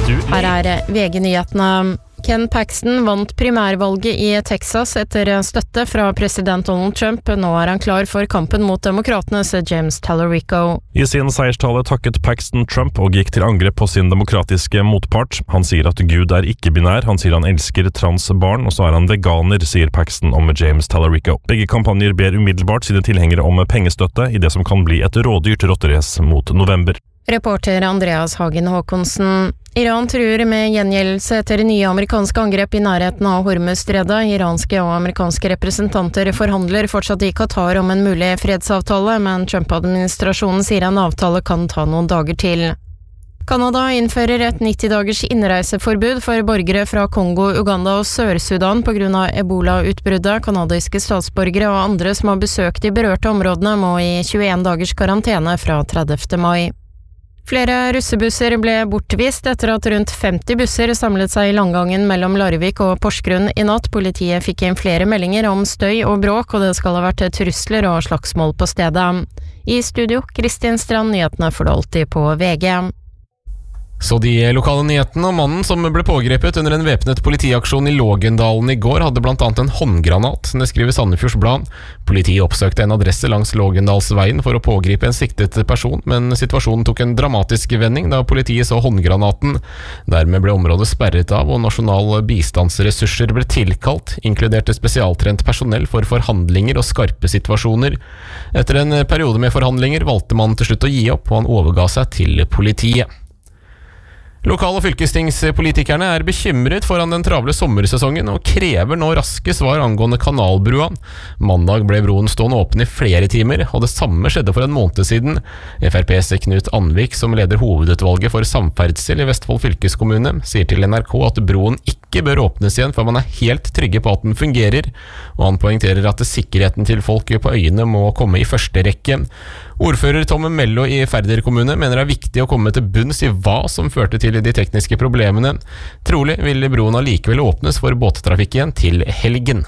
Her VG-nyhetene. Ken Paxton vant primærvalget i Texas etter støtte fra president Donald Trump. Nå han klar for kampen mot demokratenes James Tallarico. I sin seierstale takket Paxton Trump og gikk til angrep på sin demokratiske motpart. Han sier at Gud ikke-binær, han sier han elsker transbarn, og så han veganer, sier Paxton om James Tallarico. Begge kampanjer ber umiddelbart sine tilhengere om pengestøtte i det som kan bli et rådyrt rotterace mot november. Reporter Andreas Hagen Håkonsen. Iran truer med gjengjeldelse etter nye amerikanske angrep i nærheten av Hormuzstredet. Iranske og amerikanske representanter forhandler fortsatt i Qatar om en mulig fredsavtale, men Trump-administrasjonen sier en avtale kan ta noen dager til. Kanada innfører et 90-dagers innreiseforbud for borgere fra Kongo, Uganda og Sør-Sudan på grunn av Ebola-utbruddet. Kanadiske statsborgere og andre som har besøkt de berørte områdene må i 21 dagers karantene fra 30. mai. Flere russebusser ble bortvist etter at rundt 50 busser samlet seg i langgangen mellom Larvik og Porsgrunn i natt. Politiet fikk inn flere meldinger om støy og bråk, og det skal ha vært trusler og slagsmål på stedet. I studio, Kristin Strand, nyhetene får du alltid på VG. Så de lokale nyhetene om mannen som ble pågrepet under en væpnet politiaksjon i Lågendalen i går hadde blant annet en håndgranat, det skriver Sandefjords Blad. Politiet oppsøkte en adresse langs Lågendalsveien for å pågripe en siktet person, men situasjonen tok en dramatisk vending da politiet så håndgranaten. Dermed ble området sperret av, og nasjonale bistandsressurser ble tilkalt, inkluderte spesialtrent personell for forhandlinger og skarpe situasjoner. Etter en periode med forhandlinger valgte mannen til slutt å gi opp, og han overga seg til politiet. Lokal- og fylkestingspolitikerne bekymret foran den travle sommersesongen og krever nå raske svar angående kanalbrua. Mandag ble broen stående åpen i flere timer, og det samme skjedde for en måned siden. FrPs Knut Anvik, som leder hovedutvalget for samferdsel i Vestfold fylkeskommune, sier til NRK at broen ikke bør åpnes igjen før man helt trygge på at den fungerer, og han poengterer at sikkerheten til folk på øyene må komme i første rekke. Ordfører Tom Mello i Færder kommune mener det viktig å komme til bunns i hva som førte til de tekniske problemene. Trolig vil broen allikevel åpnes for båttrafikk igjen til helgen.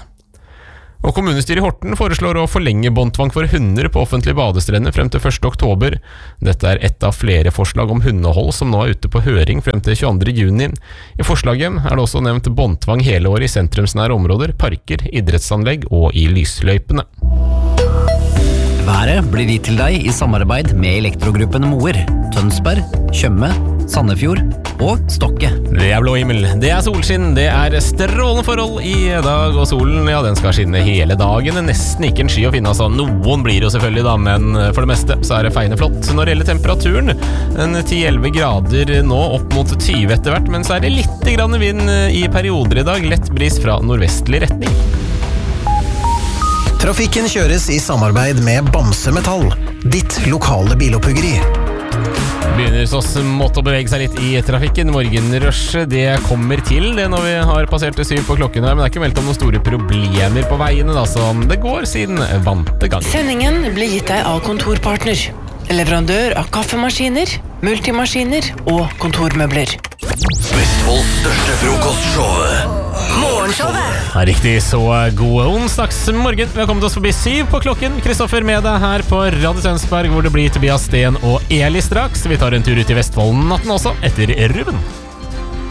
Og kommunestyret i Horten foreslår å forlenge båndtvang for hunder på offentlige badestrender frem til 1. oktober. Dette ett av flere forslag om hundehold som nå ute på høring frem til 22. juni. I forslaget det også nevnt båndtvang hele året i sentrumsnære områder, parker, idrettsanlegg og i lysløypene. Været blir gitt til deg i samarbeid med Elektrogruppen Moer, Tønsberg, Tjøme, Sandefjord og Stokke. Det blå himmel, det solskinn, det strålende forhold i dag, og solen, ja, den skal skinne hele dagen. Nesten ikke en sky å finne, altså. Noen blir jo selvfølgelig da, men for det meste så det feiende flott. Når det gjelder temperaturen, 10-11 grader nå, opp mot 20 etter hvert, men så det litt grann vind i perioder i dag, lett bris fra nordvestlig retning. Trafikken kjøres i samarbeid med Bamse Metall, ditt lokale biloppuggeri. Begynner så smått å bevege seg litt i trafikken. Morgenrushet, det kommer til det når vi har passert 7 på klokken her, men det ikke meldt om noen store problemer på veiene da, så det går siden vante gang. Sendingen blir gitt deg av Kontorpartner, leverandør av kaffemaskiner, multimaskiner og kontormøbler. Vestfolds største frokostshow. Morgenshowet. Riktig så god onsdagsmorgen. Vi har kommet oss forbi 7 på klokken. Kristoffer med deg her på Radio Tønsberg, hvor det blir Tobias Sten og Eli straks. Vi tar en tur ut i Vestfold natten også, etter Ruben.